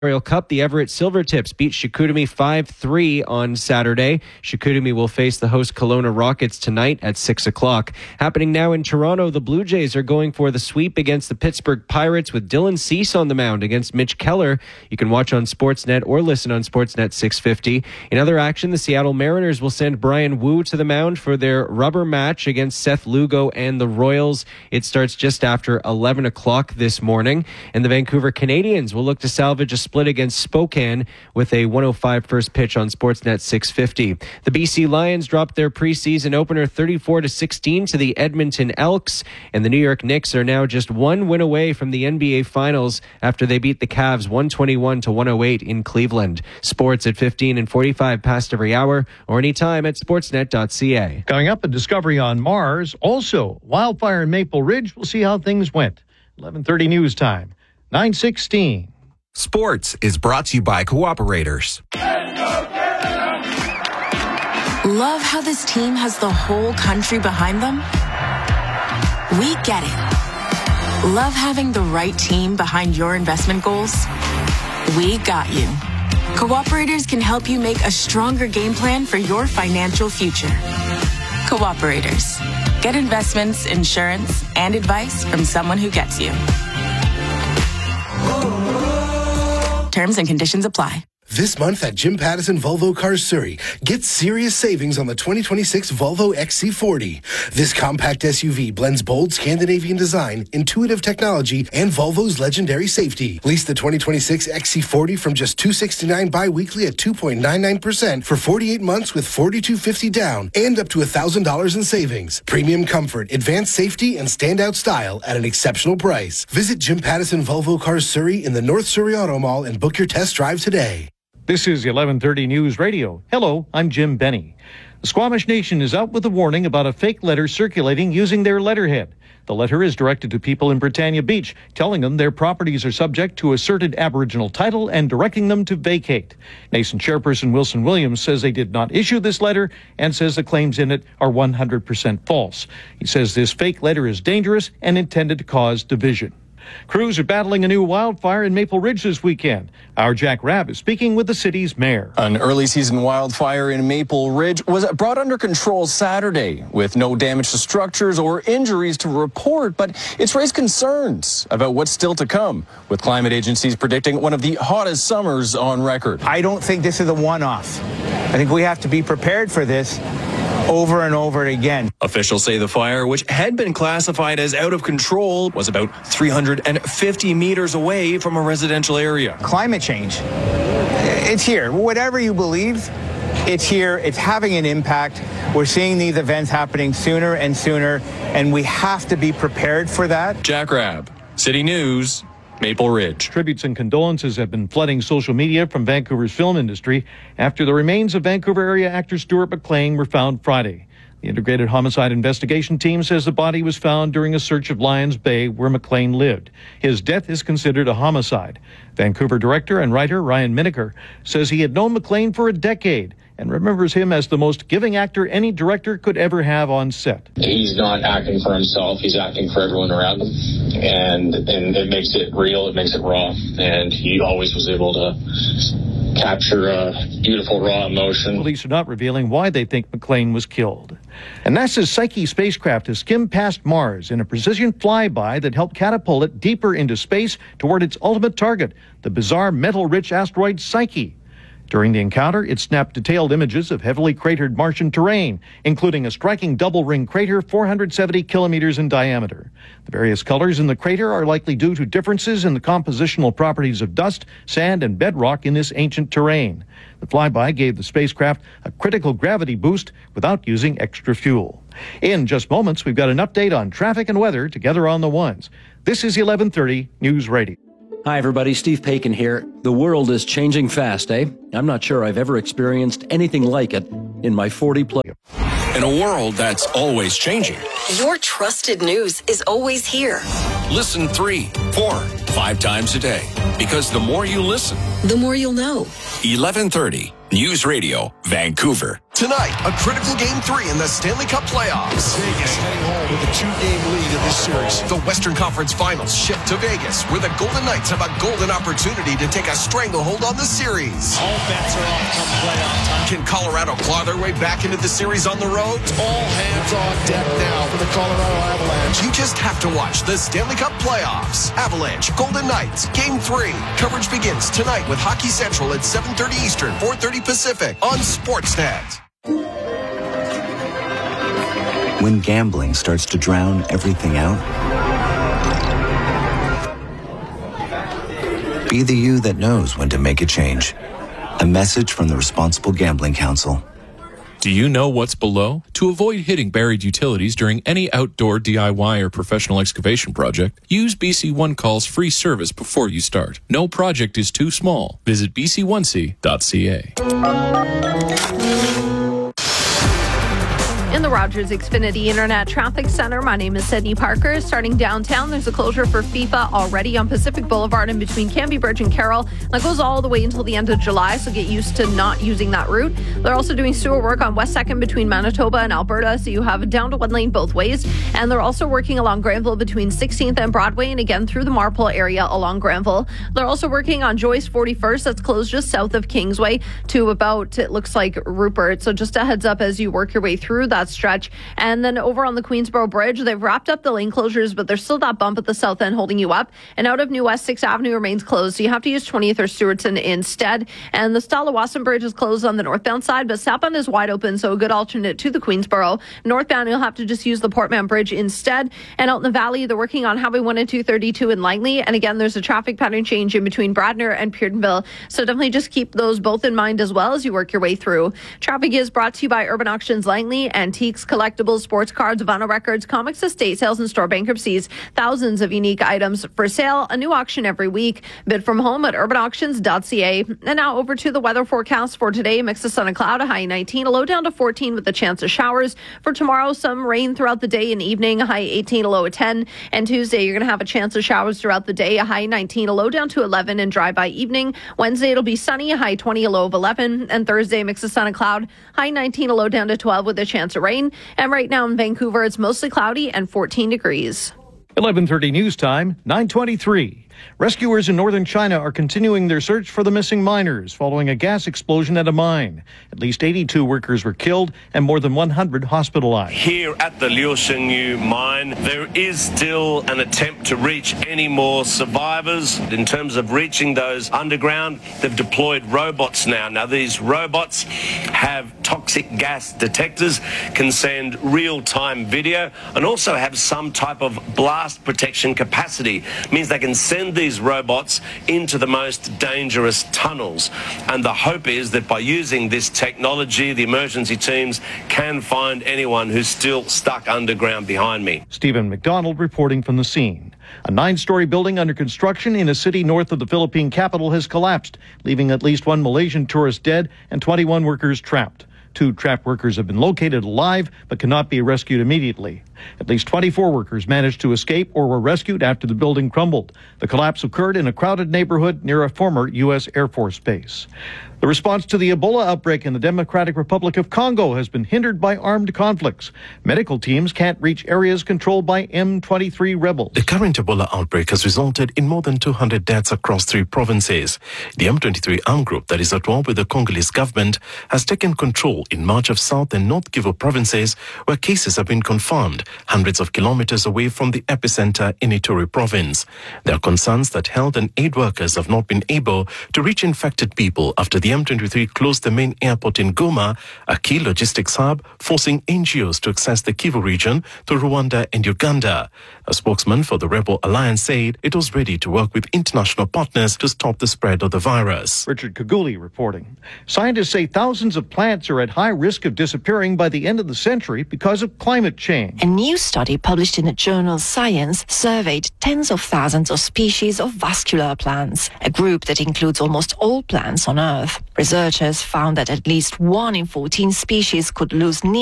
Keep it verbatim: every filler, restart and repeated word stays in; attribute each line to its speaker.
Speaker 1: Memorial Cup, the Everett Silvertips beat Chicoutimi five three on Saturday. Chicoutimi will face the host Kelowna Rockets tonight at six o'clock. Happening now in Toronto, the Blue Jays are going for the sweep against the Pittsburgh Pirates with Dylan Cease on the mound against Mitch Keller. You can watch on Sportsnet or listen on Sportsnet six fifty. In other action, the Seattle Mariners will send Brian Wu to the mound for their rubber match against Seth Lugo and the Royals. It starts just after eleven o'clock this morning. And the Vancouver Canadians will look to salvage a split against Spokane with a one oh five first pitch on Sportsnet six fifty. The B C Lions dropped their preseason opener thirty-four to sixteen to the Edmonton Elks, and the New York Knicks are now just one win away from the N B A Finals after they beat the Cavs one twenty-one to one oh eight in Cleveland. Sports at fifteen and forty-five past every hour or anytime at sportsnet dot c a.
Speaker 2: Coming up, a discovery on Mars. Also, wildfire in Maple Ridge. We'll see how things went. eleven thirty news time. nine sixteen.
Speaker 3: Sports is brought to you by Cooperators.
Speaker 4: Love how this team has the whole country behind them? We get it. Love having the right team behind your investment goals? We got you. Cooperators can help you make a stronger game plan for your financial future. Cooperators. Get investments, insurance, and advice from someone who gets you. Terms and conditions apply.
Speaker 5: This month at Jim Pattison Volvo Cars Surrey, get serious savings on the twenty twenty-six Volvo X C forty. This compact S U V blends bold Scandinavian design, intuitive technology, and Volvo's legendary safety. Lease the twenty twenty-six X C forty from just two hundred sixty-nine dollars bi-weekly at two point nine nine percent for forty-eight months with four thousand two hundred fifty dollars down and up to one thousand dollars in savings. Premium comfort, advanced safety, and standout style at an exceptional price. Visit Jim Pattison Volvo Cars Surrey in the North Surrey Auto Mall and book your test drive today.
Speaker 2: This is eleven thirty News Radio. Hello, I'm Jim Benny. The Squamish Nation is out with a warning about a fake letter circulating using their letterhead. The letter is directed to people in Britannia Beach, telling them their properties are subject to asserted Aboriginal title and directing them to vacate. Nason Chairperson Wilson Williams says they did not issue this letter and says the claims in it are one hundred percent false. He says this fake letter is dangerous and intended to cause division. Crews are battling a new wildfire in Maple Ridge this weekend. Our Jack Rabb is speaking with the city's mayor.
Speaker 6: An early season wildfire in Maple Ridge was brought under control Saturday with no damage to structures or injuries to report, but it's raised concerns about what's still to come, with climate agencies predicting one of the hottest summers on record.
Speaker 7: I don't think this is a one-off. I think we have to be prepared for this over and over again.
Speaker 6: Officials say the fire, which had been classified as out of control, was about three hundred fifty meters away from a residential area.
Speaker 7: Climate change, it's here. Whatever you believe, it's here. It's having an impact. We're seeing these events happening sooner and sooner, and we have to be prepared for that.
Speaker 6: Jack Rabb, City News, Maple Ridge.
Speaker 2: Tributes and condolences have been flooding social media from Vancouver's film industry after the remains of Vancouver area actor Stuart McLean were found Friday. The Integrated Homicide Investigation Team says the body was found during a search of Lions Bay where McLean lived. His death is considered a homicide. Vancouver director and writer Ryan Miniker says he had known McLean for a decade and remembers him as the most giving actor any director could ever have on set.
Speaker 8: He's not acting for himself, he's acting for everyone around him, and and it makes it real, it makes it raw, and he always was able to capture a beautiful raw emotion.
Speaker 2: Police are not revealing why they think McLean was killed. And NASA's Psyche spacecraft has skimmed past Mars in a precision flyby that helped catapult it deeper into space toward its ultimate target, the bizarre metal-rich asteroid Psyche. During the encounter, it snapped detailed images of heavily cratered Martian terrain, including a striking double-ring crater four hundred seventy kilometers in diameter. The various colors in the crater are likely due to differences in the compositional properties of dust, sand, and bedrock in this ancient terrain. The flyby gave the spacecraft a critical gravity boost without using extra fuel. In just moments, we've got an update on traffic and weather together on the ones. This is eleven thirty News Radio.
Speaker 9: Hi, everybody. Steve Paikin here. The world is changing fast, eh? I'm not sure I've ever experienced anything like it in my forty plus.
Speaker 3: In a world that's always changing,
Speaker 10: your trusted news is always here.
Speaker 3: Listen three, four, five times a day. Because the more you listen,
Speaker 10: the more you'll know.
Speaker 3: eleven thirty News Radio, Vancouver. Tonight, a critical Game three in the Stanley Cup playoffs.
Speaker 11: Vegas heading home with a two-game lead in this series.
Speaker 3: The Western Conference Finals shift to Vegas, where the Golden Knights have a golden opportunity to take a stranglehold on the series.
Speaker 11: All bets are off come playoff time.
Speaker 3: Can Colorado claw their way back into the series on the road?
Speaker 11: All hands on deck now for the Colorado Avalanche.
Speaker 3: You just have to watch the Stanley Cup playoffs. Avalanche, Golden Knights, Game three. Coverage begins tonight with Hockey Central at seven thirty Eastern, four thirty Pacific on Sportsnet.
Speaker 12: When gambling starts to drown everything out, be the you that knows when to make a change. A message from the Responsible Gambling Council.
Speaker 13: Do you know what's below? To avoid hitting buried utilities during any outdoor D I Y or professional excavation project, use B C One Call's free service before you start. No project is too small. Visit b c one c dot c a.
Speaker 14: In the Rogers Xfinity Internet Traffic Center, my name is Sydney Parker. Starting downtown, there's a closure for FIFA already on Pacific Boulevard in between Canby Bridge and Carroll. That goes all the way until the end of July, so get used to not using that route. They're also doing sewer work on West second between Manitoba and Alberta, so you have down to one lane both ways. And they're also working along Granville between sixteenth and Broadway, and again through the Marpole area along Granville. They're also working on Joyce forty-first, that's closed just south of Kingsway to about, it looks like, Rupert. So just a heads up as you work your way through that stretch. And then over on the Queensboro Bridge, they've wrapped up the lane closures, but there's still that bump at the south end holding you up. And out of New West, sixth Avenue remains closed, so you have to use twentieth or Stewartson instead. And the Stalawasan Bridge is closed on the northbound side, but southbound is wide open, so a good alternate to the Queensboro. Northbound, you'll have to just use the Portman Bridge instead. And out in the valley, they're working on Highway one and two thirty-two in Langley. And again, there's a traffic pattern change in between Bradner and Peardenville. So definitely just keep those both in mind as well as you work your way through. Traffic is brought to you by Urban Auctions Langley, Antiques, Collectibles, sports cards, vinyl records, comics, estate sales, and store bankruptcies. Thousands of unique items for sale. A new auction every week. Bid from home at urban auctions dot c a. And now over to the weather forecast for today. Mix of sun and cloud, a high nineteen, a low down to fourteen with a chance of showers. For tomorrow, some rain throughout the day and evening, a high eighteen, a low of ten. And Tuesday, you're going to have a chance of showers throughout the day, a high nineteen, a low down to eleven, and dry by evening. Wednesday, it'll be sunny, a high twenty, a low of eleven. And Thursday, mix of sun and cloud, high nineteen, a low down to twelve with a chance of rain. And right now in Vancouver, it's mostly cloudy and fourteen degrees.
Speaker 2: eleven thirty news time, nine twenty-three. Rescuers in northern China are continuing their search for the missing miners following a gas explosion at a mine. At least eighty-two workers were killed and more than one hundred hospitalized.
Speaker 15: Here at the Liu Shengyu mine, there is still an attempt to reach any more survivors. In terms of reaching those underground, they've deployed robots now. Now, these robots have toxic gas detectors, can send real-time video, and also have some type of blast protection capacity. It means they can send these robots into the most dangerous tunnels. And the hope is that by using this technology, the emergency teams can find anyone who's still stuck underground behind me.
Speaker 2: Stephen McDonald reporting from the scene. A nine-story building under construction in a city north of the Philippine capital has collapsed, leaving at least one Malaysian tourist dead and twenty-one workers trapped. Two trapped workers have been located alive but cannot be rescued immediately. At least twenty-four workers managed to escape or were rescued after the building crumbled. The collapse occurred in a crowded neighborhood near a former U S Air Force base. The response to the Ebola outbreak in the Democratic Republic of Congo has been hindered by armed conflicts. Medical teams can't reach areas controlled by M twenty-three rebels.
Speaker 16: The current Ebola outbreak has resulted in more than two hundred deaths across three provinces. The M twenty-three armed group that is at war with the Congolese government has taken control in much of South and North Kivu provinces, where cases have been confirmed, hundreds of kilometers away from the epicenter in Ituri province. There are concerns that health and aid workers have not been able to reach infected people after the M twenty-three closed the main airport in Goma, a key logistics hub, forcing N G Os to access the Kivu region to Rwanda and Uganda. A spokesman for the Rebel Alliance said it was ready to work with international partners to stop the spread of the virus.
Speaker 2: Richard Kaguli reporting. Scientists say thousands of plants are at high risk of disappearing by the end of the century because of climate change.
Speaker 17: A new study published in the journal Science surveyed tens of thousands of species of vascular plants, a group that includes almost all plants on Earth. Researchers found that at least one in fourteen species could lose